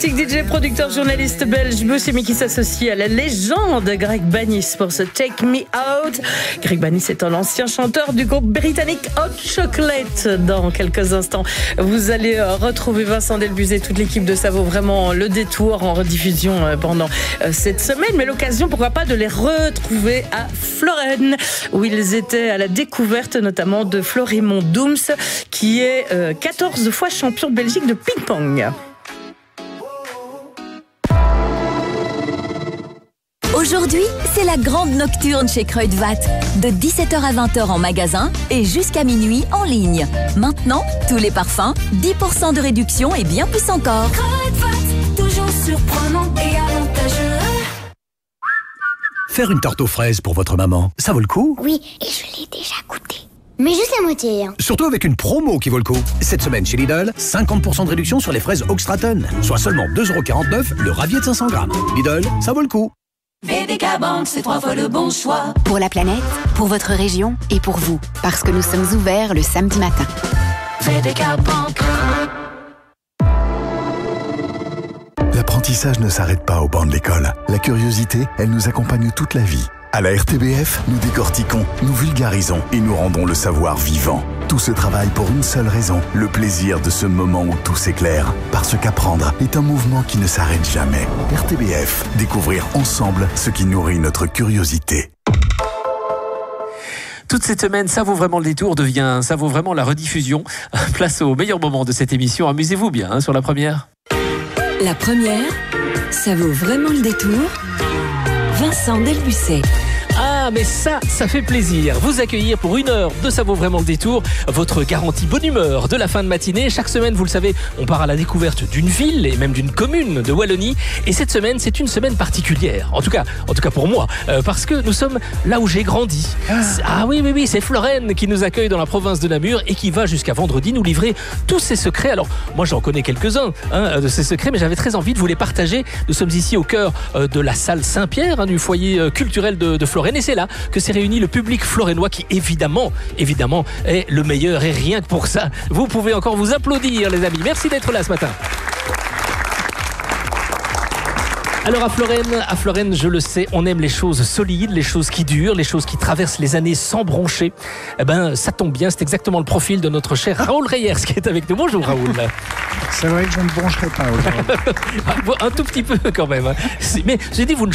DJ, producteur, journaliste belge, Bossemi qui s'associe à la légende Greg Bannis pour ce Take Me Out. Greg Bannis est un ancien chanteur du groupe britannique Hot Chocolate. Dans quelques instants, vous allez retrouver Vincent Delbuzet, toute l'équipe de Ça vaut vraiment le détour en rediffusion pendant cette semaine. Mais l'occasion, pourquoi pas, de les retrouver à Floren, où ils étaient à la découverte notamment de Florimond Dooms, qui est 14 fois champion de Belgique de ping-pong. Aujourd'hui, c'est la grande nocturne chez Kruidvat. De 17h à 20h en magasin et jusqu'à minuit en ligne. Maintenant, tous les parfums, 10% de réduction et bien plus encore. Kruidvat, toujours surprenant et avantageux. Faire une tarte aux fraises pour votre maman, ça vaut le coup? Oui, et je l'ai déjà goûté. Mais juste la moitié. Surtout avec une promo qui vaut le coup. Cette semaine chez Lidl, 50% de réduction sur les fraises Oxtraton. Soit seulement 2,49€ le ravier de 500 grammes. Lidl, ça vaut le coup. VDK Bank, c'est 3 fois le bon choix. Pour la planète, pour votre région et pour vous. Parce que nous sommes ouverts le samedi matin. VDK Bank. L'apprentissage ne s'arrête pas au banc de l'école. La curiosité, elle nous accompagne toute la vie. À la RTBF, nous décortiquons, nous vulgarisons et nous rendons le savoir vivant. Tout ce travail pour une seule raison, le plaisir de ce moment où tout s'éclaire. Parce qu'apprendre est un mouvement qui ne s'arrête jamais. RTBF, découvrir ensemble ce qui nourrit notre curiosité. Toute cette semaine, Ça vaut vraiment le détour devient Ça vaut vraiment la rediffusion. Place au meilleur moment de cette émission. Amusez-vous bien sur la première. La première, ça vaut vraiment le détour. Vincent Delbuzet. Ah, mais ça fait plaisir. Vous accueillir pour 1 heure de Ça vaut vraiment le détour, votre garantie bonne humeur de la fin de matinée. Chaque semaine, vous le savez, on part à la découverte d'une ville et même d'une commune de Wallonie. Et cette semaine, c'est une semaine particulière. En tout cas pour moi, parce que nous sommes là où j'ai grandi. Ah oui, c'est Floren qui nous accueille dans la province de Namur et qui va jusqu'à vendredi nous livrer tous ses secrets. Alors, moi, j'en connais quelques-uns de ces secrets, mais j'avais très envie de vous les partager. Nous sommes ici au cœur de la salle Saint-Pierre, du foyer culturel de Floren. Et c'est là que s'est réuni le public florénois qui, évidemment, est le meilleur. Et rien que pour ça, vous pouvez encore vous applaudir, les amis. Merci d'être là ce matin. Alors à Floren, je le sais, on aime les choses solides, les choses qui durent, les choses qui traversent les années sans broncher. Eh ben, ça tombe bien, c'est exactement le profil de notre cher Raoul Reyers qui est avec nous. Bonjour Raoul. C'est vrai que je ne broncherai pas aujourd'hui. Un tout petit peu quand même. Mais j'ai dit, vous ne